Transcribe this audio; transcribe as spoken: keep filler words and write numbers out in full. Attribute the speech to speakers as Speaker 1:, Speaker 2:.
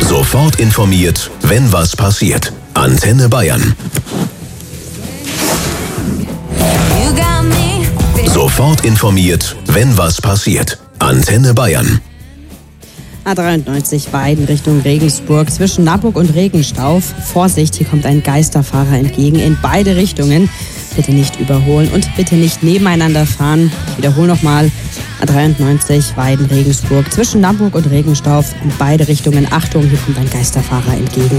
Speaker 1: Sofort informiert, wenn was passiert. Antenne Bayern. Sofort informiert, wenn was passiert. Antenne Bayern.
Speaker 2: A dreiundneunzig Weiden Richtung Regensburg zwischen Nappburg und Regenstauf. Vorsicht, hier kommt ein Geisterfahrer entgegen in beide Richtungen. Bitte nicht überholen und bitte nicht nebeneinander fahren. Ich wiederhole nochmal. A dreiundneunzig Weiden Regensburg zwischen Nappburg und Regenstauf in beide Richtungen. Achtung, hier kommt ein Geisterfahrer entgegen.